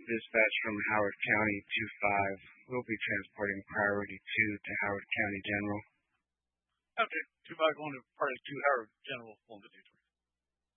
Dispatch from Howard County 2-5. We'll be transporting priority 2 to Howard County General. Okay, 2-5 going to priority 2 Howard General, 153.